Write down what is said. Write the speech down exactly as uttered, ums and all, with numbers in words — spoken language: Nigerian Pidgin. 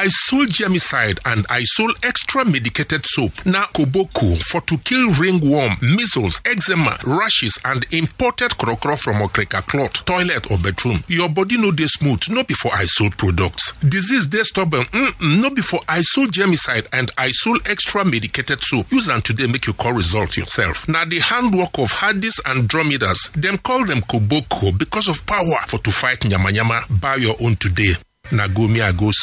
Isol germicide and Isol extra medicated soap. Na Koboko for to kill ringworm, measles, eczema, rashes, and imported krokro from okreka cloth, toilet or bedroom. Your body no dey smooth, no be for Isol products. Disease dey stubborn, mm-mm, no be for Isol germicide and Isol extra medicated soap. Use am today make you call result yourself. Na the handwork of Hadis and Dromedas. Them call them Koboko because of power for to fight nyama nyama. Buy your own today. Na go me I go